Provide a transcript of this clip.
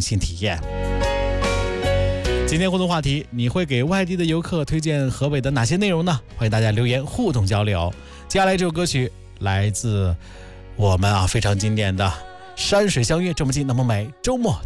新体验。今天互动话题，你会给外地的游客推荐河北的哪些内容呢？欢迎大家留言互动交流。接下来这首歌曲来自我们非常经典的山水相约，这么近那么美，周末